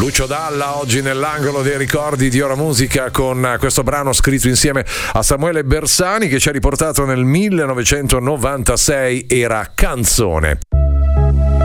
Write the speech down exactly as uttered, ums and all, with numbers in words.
Lucio Dalla oggi nell'angolo dei ricordi di Ora Musica con questo brano scritto insieme a Samuele Bersani che ci ha riportato nel millenovecentonovantasei, era Canzone.